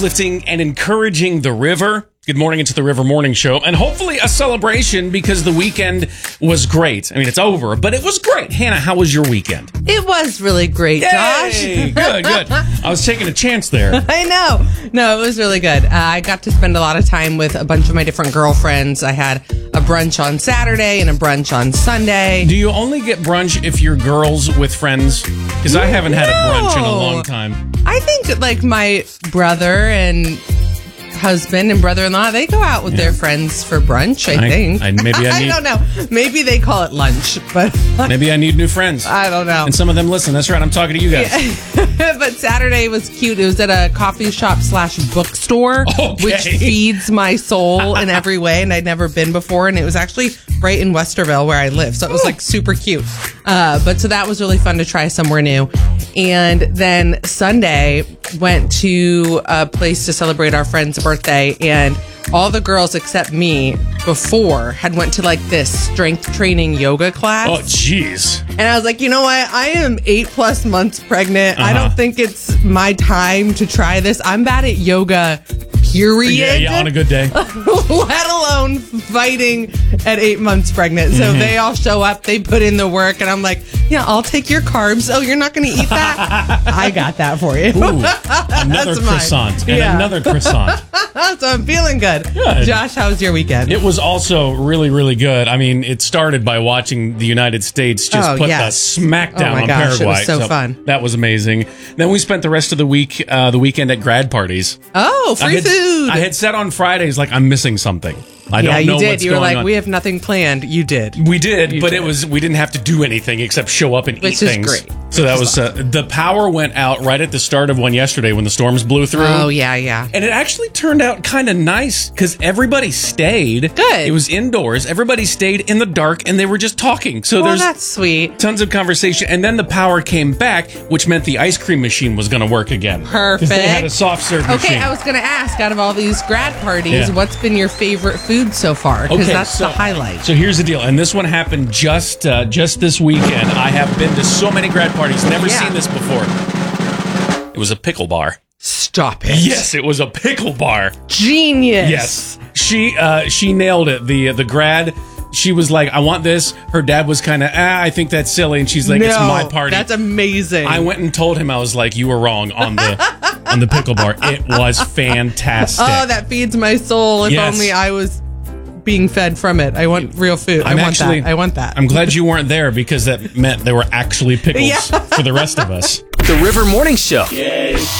uplifting and encouraging the river. Good morning, it's the River Morning Show, and hopefully a celebration because the weekend was great. I mean, it's over, but it was great. Hannah, how was your weekend? It was really great, Josh. Good. I was taking a chance there. I know. No, it was really good. I got to spend a lot of time with a bunch of my different girlfriends. I had a brunch on Saturday and a brunch on Sunday. Do you only get brunch if you're girls with friends? Because I haven't had a brunch in a long time. I think like my brother and husband and brother-in-law, they go out with their friends for brunch, I think. I don't know. Maybe they call it lunch, but maybe I need new friends. I don't know. And some of them listen. That's right. I'm talking to you guys. Yeah. But Saturday was cute. It was at a coffee shop / bookstore, which feeds my soul in every way. And I'd never been before. And it was actually right in Westerville where I live. So it was like super cute. But so that was really fun to try somewhere new. And then Sunday went to a place to celebrate our friend's birthday, and all the girls except me before had went to like this strength training yoga class. Oh, jeez. And I was like, you know what? I am 8+ months pregnant. I don't think it's my time to try this. I'm bad at yoga, period. Yeah, on a good day. Let alone fighting at 8 months pregnant. So they all show up, they put in the work, and I'm like, yeah, I'll take your carbs. Oh, you're not going to eat that? I got that for you. Ooh, another croissant. And another croissant. So I'm feeling good. Josh, how was your weekend? It was also really, really good. I mean, it started by watching the United States just put the smackdown on Paraguay. It was so fun. That was amazing. Then we spent the rest of the weekend at grad parties. Oh, free food. I had said on Fridays, like, I'm missing something. I don't know what's going on. You did. You were like, we have nothing planned. You did. We did, but we didn't have to do anything except show up and eat things. Which is great. So that was, the power went out right at the start of one yesterday when the storms blew through. Oh, yeah. And it actually turned out kind of nice because everybody stayed. Good. It was indoors. Everybody stayed in the dark and they were just talking. So there's that's sweet. Tons of conversation. And then the power came back, which meant the ice cream machine was going to work again. Perfect. They had a soft serve machine. Okay, I was going to ask, out of all these grad parties, what's been your favorite food so far? Because that's the highlight. So here's the deal. And this one happened just this weekend. I have been to so many grad parties. Never seen this before. It was a pickle bar. Stop it. Yes, it was a pickle bar. Genius. Yes. She nailed it. The grad, she was like, I want this. Her dad was kind of, I think that's silly. And she's like, it's my party. That's amazing. I went and told him, I was like, you were wrong on the pickle bar. It was fantastic. Oh, that feeds my soul. If only I was being fed from it. I want real food. I want that. I'm glad you weren't there because that meant there were actually pickles for the rest of us. The River Morning Show. Yes.